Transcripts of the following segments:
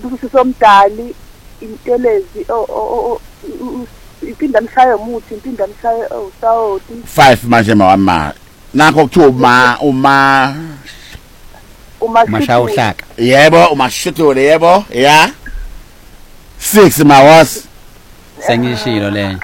somdali intelezi ipinda mshaye umuthi ipinda mshaye usawoti 5 manje mama nakho kuthiwa Mashawuhlaka. yebo umashutule yebo ya 6 mawas Sengishilo lenye.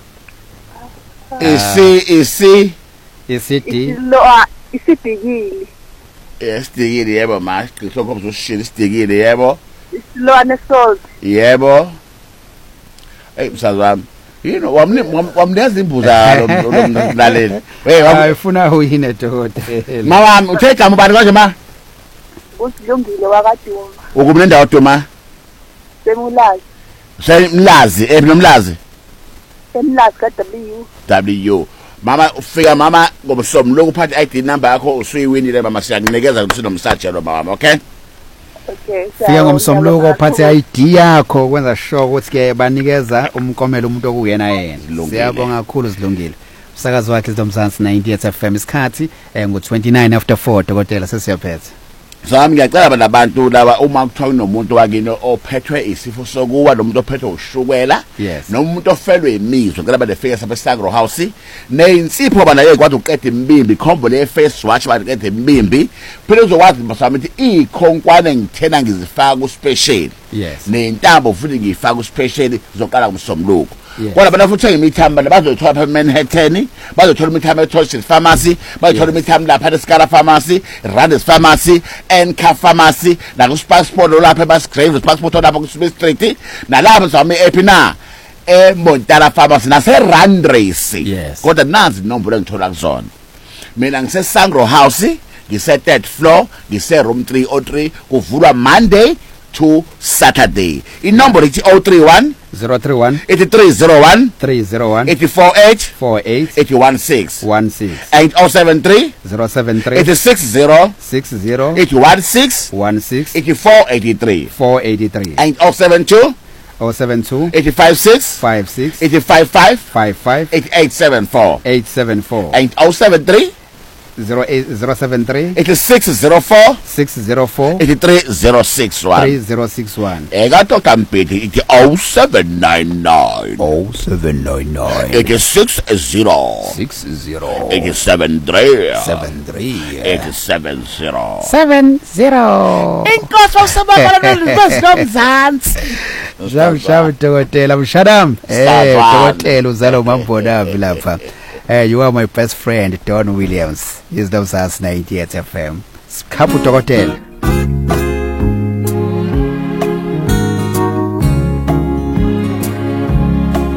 isi ECD. isidikili Istikile yebo ma sokhomza ushila istikile yebo isilwane salt yebo msazi wami wamniyazi imbuza lo mlaleli Ayifuna uyine dokotela. mama uthe igama ubani kanje ma usilungile wakaduma ukumi nendawo duma semulazi semlazi nomlazi semlazi ka W mama ufika mama ngomsombuluko uphathe ID number yakho usuyiwinile mama siyakunikeza ukuthi nomsajelo mama okay Fika ngomsombuluko uphathe ID yakho kwenza sure ukuthi ke banikeza umkomelo umuntu okuyena yena. Siyabonga kakhulu Silungile. Usakazi wakhe Zomzansi 98 FM isikhathi ngo29 after 4 dokotela sesiyaphetha. Sami ngiyacela nabantu laba uma kuthiwa kunomuntu wakini ophethwe isifo sokuwa nomuntu ophethwe ushukela nomuntu ofelwe imizwa ngicela bafike sapha Sangro House neinsipho bana yekwazi uqeda imbimbi khombo le face wash baqeda imbimbi phela uzokwazi basami ukuthi ikhonkwane ngithena ngizifaka ku special nentambo futhi ngifaka ku special zoqala kumsombuluko kodwa bana futhi ngemithambo bazothola pha Manhattan bazothola imithambo eToshis Pharmacy bazothola imithambo lapha eSkala Pharmacy Randis Pharmacy Enca Pharmacy na ku passport lapha eBasgrave passport lapha ku Smith Street nalapha zami ePina eMontana Pharmacy nase Randrace kodwa nazi inombolo engithola kuzona mina ngise Sangro House ngise 3rd floor ngise room 303 kuvulwa Monday to Saturday inombolo ithi 031 8301 848 816 and 073 860 816 8483 and 072 856 855 874 and 073 073 8604 604 3061 eka Dr. Mbiti ithi 0799 86 70 inkosi wasabakala nolwezomzansi Shabu dokotela mshadam dokotela uzalo mambona lapha you are my best friend Don Williams is Zomzansi 98 FM Skhapu dokotela